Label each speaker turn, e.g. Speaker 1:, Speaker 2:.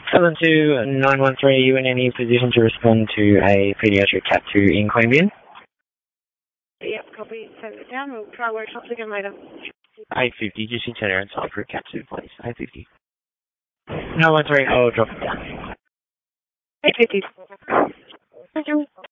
Speaker 1: 72913, you in any position to respond to a pediatric Cat 2 in Queanbeyan?
Speaker 2: Yep, copy. Send it down. We'll try workshops again later.
Speaker 1: 850, just in turn around side for a Cat 2, please. 850. 913, I'll drop it down.
Speaker 2: 850. Thank you.